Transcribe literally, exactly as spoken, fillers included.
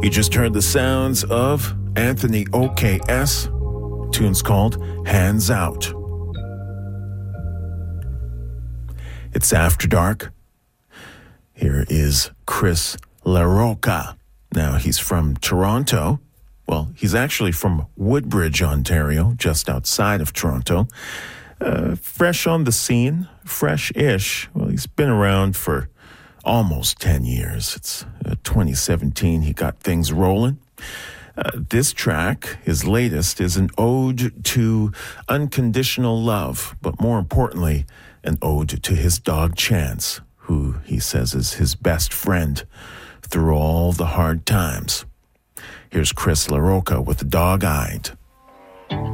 You just heard the sounds of Anthony O K S. Tune's called Hands Out. It's After Dark. Here is Chris LaRocca. Now, he's from Toronto. Well, he's actually from Woodbridge, Ontario, just outside of Toronto. Uh, fresh on the scene, fresh-ish. Well, he's been around for almost ten years. It's uh, twenty seventeen. He got things rolling. Uh, this track, his latest, is an ode to unconditional love, but more importantly, an ode to his dog Chance, who he says is his best friend through all the hard times. Here's Chris LaRocca with Dog-Eyed.